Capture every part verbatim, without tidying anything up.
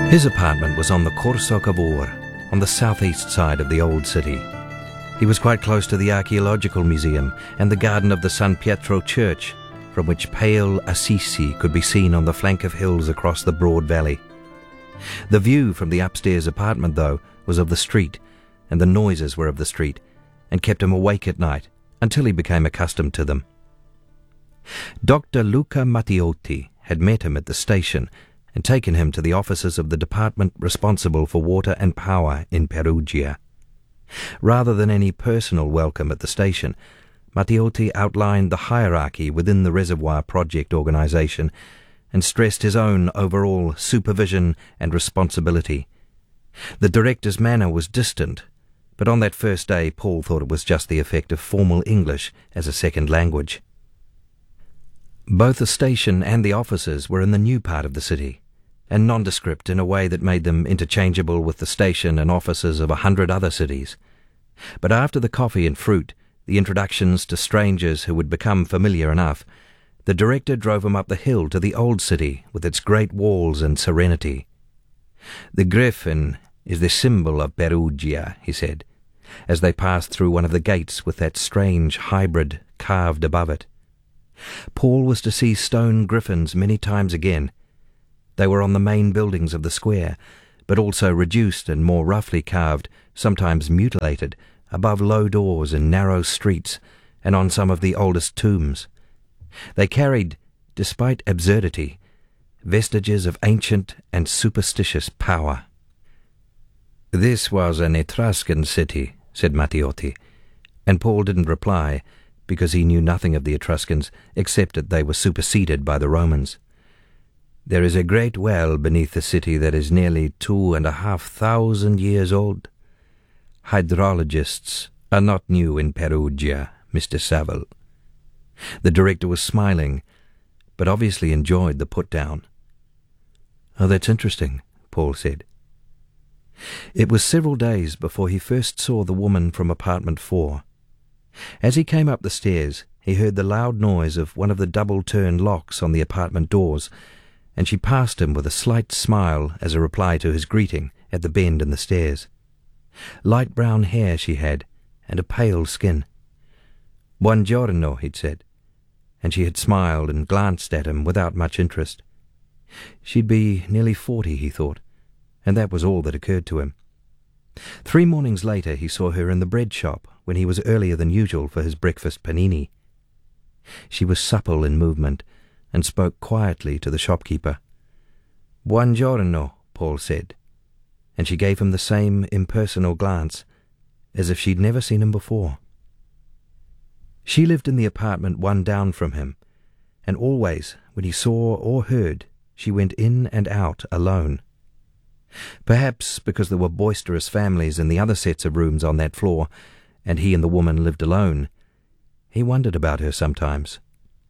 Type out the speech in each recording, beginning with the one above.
His apartment was on the Corso Cavour, on the southeast side of the old city. He was quite close to the Archaeological Museum and the garden of the San Pietro Church, from which pale Assisi could be seen on the flank of hills across the broad valley. The view from the upstairs apartment, though, was of the street, and the noises were of the street, and kept him awake at night until he became accustomed to them. Doctor Luca Matteotti had met him at the station and taken him to the offices of the department responsible for water and power in Perugia. Rather than any personal welcome at the station, Matteotti outlined the hierarchy within the reservoir project organization and stressed his own overall supervision and responsibility. The director's manner was distant, but on that first day Paul thought it was just the effect of formal English as a second language. Both the station and the offices were in the new part of the city, and nondescript in a way that made them interchangeable with the station and offices of a hundred other cities. But after the coffee and fruit, the introductions to strangers who would become familiar enough, the director drove him up the hill to the old city with its great walls and serenity. "The griffin is the symbol of Perugia," he said, as they passed through one of the gates with that strange hybrid carved above it. Paul was to see stone griffins many times again. They were on the main buildings of the square, but also reduced and more roughly carved, sometimes mutilated, above low doors in narrow streets and on some of the oldest tombs. They carried, despite absurdity, vestiges of ancient and superstitious power. "This was an Etruscan city," said Matteotti, and Paul didn't reply, because he knew nothing of the Etruscans except that they were superseded by the Romans. "There is a great well beneath the city that is nearly two and a half thousand years old. Hydrologists are not new in Perugia, Mister Saville." The director was smiling, but obviously enjoyed the put-down. "Oh, that's interesting," Paul said. It was several days before he first saw the woman from apartment four. As he came up the stairs, he heard the loud noise of one of the double-turned locks on the apartment doors, and she passed him with a slight smile as a reply to his greeting at the bend in the stairs. Light brown hair she had, and a pale skin. "Buongiorno," he'd said, and she had smiled and glanced at him without much interest. She'd be nearly forty, he thought, and that was all that occurred to him. Three mornings later he saw her in the bread shop when he was earlier than usual for his breakfast panini. She was supple in movement and spoke quietly to the shopkeeper. "Buongiorno," Paul said, and she gave him the same impersonal glance, as if she'd never seen him before. She lived in the apartment one down from him, and always, when he saw or heard, she went in and out alone. Perhaps because there were boisterous families in the other sets of rooms on that floor, and he and the woman lived alone, he wondered about her sometimes.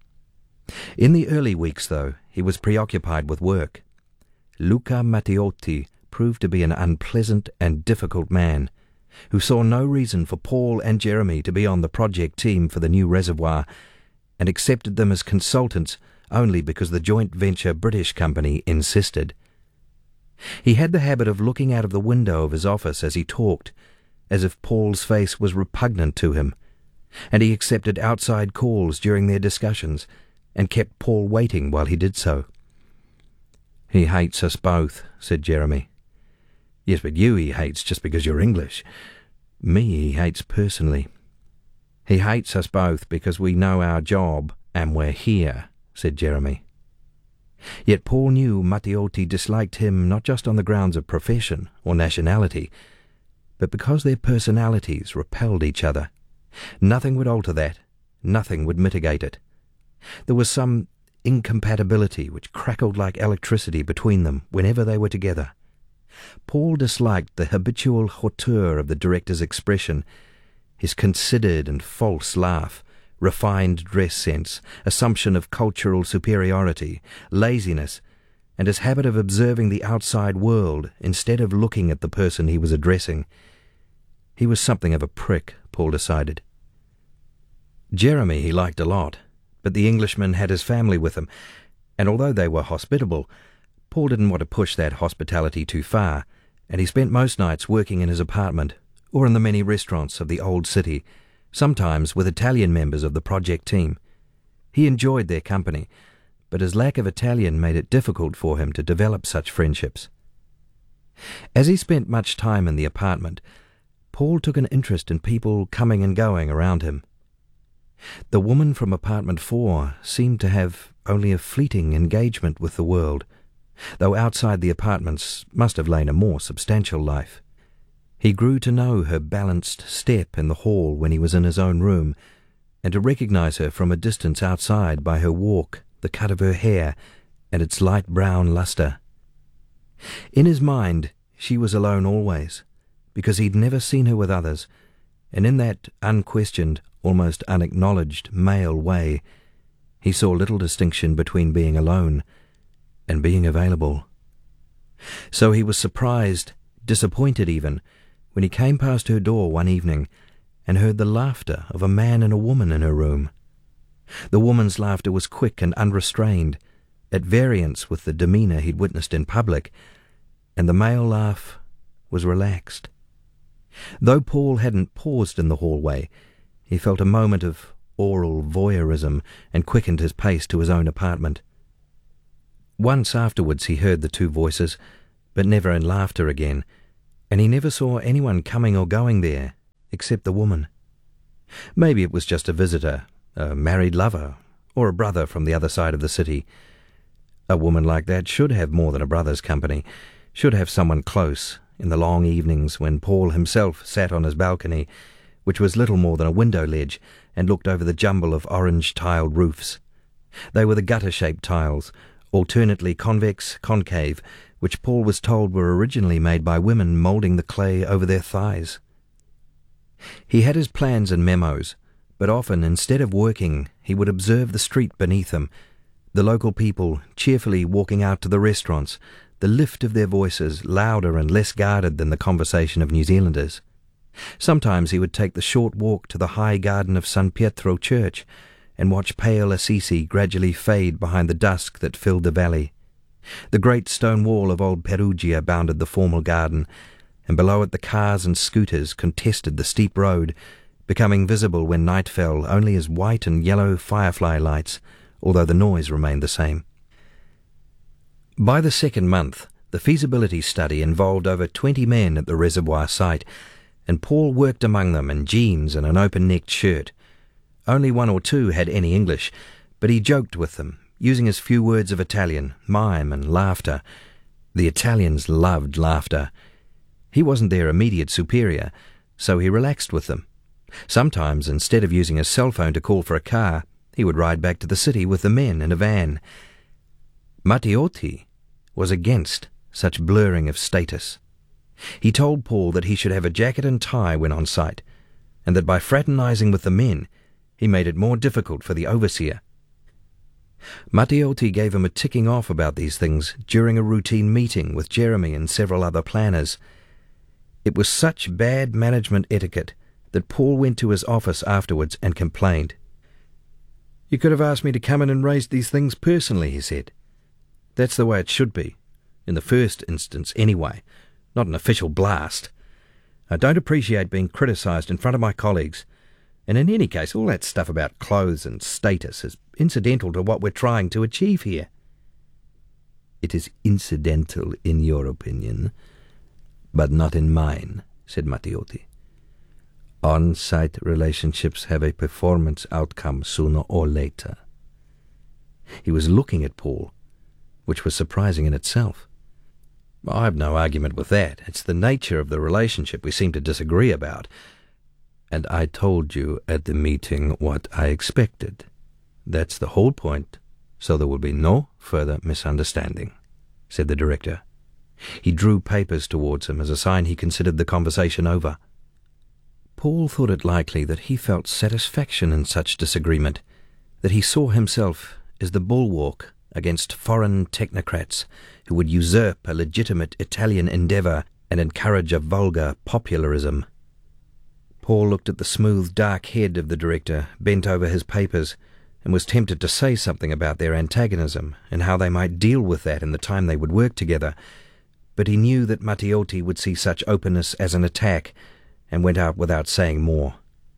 In the early weeks, though, he was preoccupied with work. Luca Matteotti proved to be an unpleasant and difficult man, who saw no reason for Paul and Jeremy to be on the project team for the new reservoir, and accepted them as consultants only because the joint venture British company insisted. He had the habit of looking out of the window of his office as he talked, as if Paul's face was repugnant to him, and he accepted outside calls during their discussions, and kept Paul waiting while he did so. "He hates us both," said Jeremy. "Yes, but you he hates just because you're English. Me he hates personally." "He hates us both because we know our job and we're here," said Jeremy. Yet Paul knew Matteotti disliked him not just on the grounds of profession or nationality, but because their personalities repelled each other. Nothing would alter that, nothing would mitigate it. There was some incompatibility which crackled like electricity between them whenever they were together. Paul disliked the habitual hauteur of the director's expression, his considered and false laugh, refined dress sense, assumption of cultural superiority, laziness, and his habit of observing the outside world instead of looking at the person he was addressing. He was something of a prick, Paul decided. Jeremy he liked a lot, but the Englishman had his family with him, and although they were hospitable, Paul didn't want to push that hospitality too far, and he spent most nights working in his apartment or in the many restaurants of the old city, sometimes with Italian members of the project team. He enjoyed their company, but his lack of Italian made it difficult for him to develop such friendships. As he spent much time in the apartment, Paul took an interest in people coming and going around him. The woman from apartment four seemed to have only a fleeting engagement with the world, though outside the apartments must have lain a more substantial life. He grew to know her balanced step in the hall when he was in his own room, and to recognize her from a distance outside by her walk, the cut of her hair, and its light brown lustre. In his mind, she was alone always, because he'd never seen her with others, and in that unquestioned, almost unacknowledged male way, he saw little distinction between being alone and being available. So he was surprised, disappointed even, when he came past her door one evening and heard the laughter of a man and a woman in her room. The woman's laughter was quick and unrestrained, at variance with the demeanour he'd witnessed in public, and the male laugh was relaxed. Though Paul hadn't paused in the hallway, he felt a moment of oral voyeurism and quickened his pace to his own apartment. Once afterwards he heard the two voices, but never in laughter again, and he never saw anyone coming or going there except the woman. Maybe it was just a visitor, a married lover, or a brother from the other side of the city. A woman like that should have more than a brother's company, should have someone close in the long evenings when Paul himself sat on his balcony, which was little more than a window ledge, and looked over the jumble of orange-tiled roofs. They were the gutter-shaped tiles, alternately convex, concave, which Paul was told were originally made by women moulding the clay over their thighs. He had his plans and memos, but often, instead of working, he would observe the street beneath him, the local people cheerfully walking out to the restaurants, the lift of their voices louder and less guarded than the conversation of New Zealanders. Sometimes he would take the short walk to the high garden of San Pietro Church and watch pale Assisi gradually fade behind the dusk that filled the valley. The great stone wall of old Perugia bounded the formal garden, and below it the cars and scooters contested the steep road, becoming visible when night fell only as white and yellow firefly lights, although the noise remained the same. By the second month, the feasibility study involved over twenty men at the reservoir site, and Paul worked among them in jeans and an open-necked shirt. Only one or two had any English, but he joked with them, using his few words of Italian, mime and laughter. The Italians loved laughter. He wasn't their immediate superior, so he relaxed with them. Sometimes, instead of using his cell phone to call for a car, he would ride back to the city with the men in a van. Matteotti was against such blurring of status. He told Paul that he should have a jacket and tie when on site, and that by fraternizing with the men, he made it more difficult for the overseer. Matteotti gave him a ticking off about these things during a routine meeting with Jeremy and several other planners. It was such bad management etiquette that Paul went to his office afterwards and complained. "You could have asked me to come in and raise these things personally," he said. "That's the way it should be, in the first instance anyway, not an official blast. I don't appreciate being criticised in front of my colleagues, and in any case all that stuff about clothes and status is incidental to what we're trying to achieve here." "It is incidental in your opinion, but not in mine," said Matteotti. "On-site relationships have a performance outcome sooner or later." He was looking at Paul, which was surprising in itself. "I have no argument with that. It's the nature of the relationship we seem to disagree about." "And I told you at the meeting what I expected. That's the whole point, so there will be no further misunderstanding," said the director. He drew papers towards him as a sign he considered the conversation over. Paul thought it likely that he felt satisfaction in such disagreement, that he saw himself as the bulwark against foreign technocrats who would usurp a legitimate Italian endeavour and encourage a vulgar popularism. Paul looked at the smooth, dark head of the director, bent over his papers, and was tempted to say something about their antagonism and how they might deal with that in the time they would work together, but he knew that Mattioti would see such openness as an attack and went out without saying more.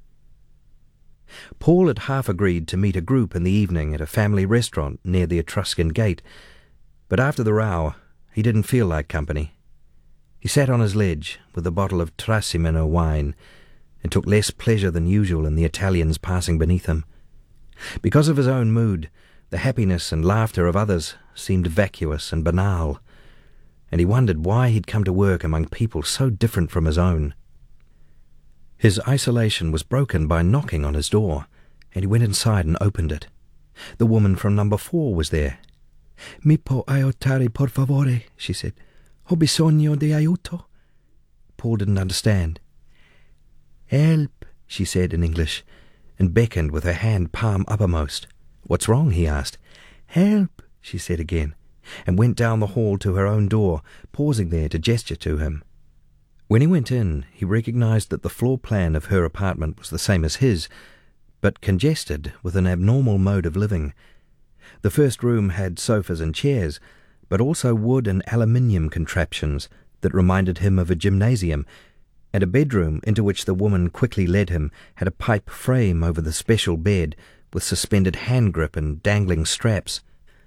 Paul had half agreed to meet a group in the evening at a family restaurant near the Etruscan Gate, but after the row he didn't feel like company. He sat on his ledge with a bottle of Trasimeno wine and took less pleasure than usual in the Italians passing beneath him. Because of his own mood, the happiness and laughter of others seemed vacuous and banal, and he wondered why he'd come to work among people so different from his own. His isolation was broken by knocking on his door, and he went inside and opened it. The woman from number four was there. "Mi può aiutare, por favore?" she said. "Ho bisogno di aiuto." Paul didn't understand. "Help," she said in English, and beckoned with her hand palm uppermost. "What's wrong?" he asked. "Help," she said again, and went down the hall to her own door, pausing there to gesture to him. When he went in, he recognized that the floor plan of her apartment was the same as his, but congested with an abnormal mode of living. The first room had sofas and chairs, but also wood and aluminium contraptions that reminded him of a gymnasium, and a bedroom into which the woman quickly led him had a pipe frame over the special bed with suspended hand grip and dangling straps.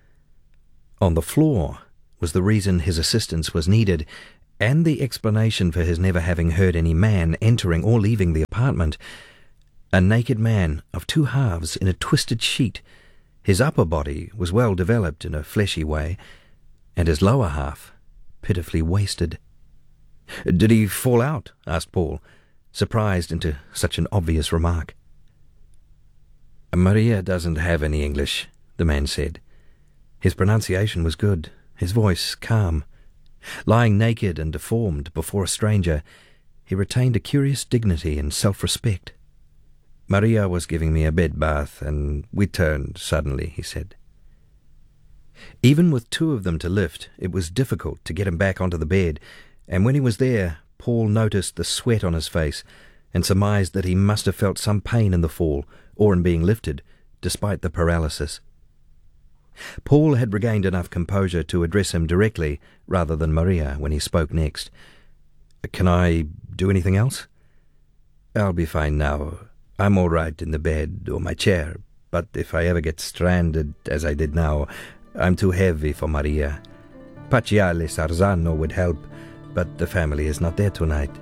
On the floor was the reason his assistance was needed, and the explanation for his never having heard any man entering or leaving the apartment. A naked man of two halves in a twisted sheet. His upper body was well developed in a fleshy way, and his lower half pitifully wasted. "Did he fall out?" asked Paul, surprised into such an obvious remark. "Maria doesn't have any English," the man said. His pronunciation was good, his voice calm. Lying naked and deformed before a stranger, he retained a curious dignity and self-respect. "Maria was giving me a bed bath, and we turned suddenly," he said. Even with two of them to lift, it was difficult to get him back onto the bed, and when he was there, Paul noticed the sweat on his face and surmised that he must have felt some pain in the fall or in being lifted, despite the paralysis. Paul had regained enough composure to address him directly rather than Maria when he spoke next. "Can I do anything else?" "I'll be fine now. I'm all right in the bed or my chair, but if I ever get stranded, as I did now, I'm too heavy for Maria. Paciale Sarzano would help, but the family is not there tonight."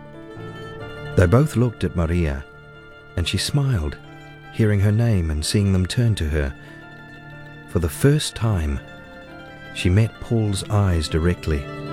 They both looked at Maria, and she smiled, hearing her name and seeing them turn to her. For the first time, she met Paul's eyes directly.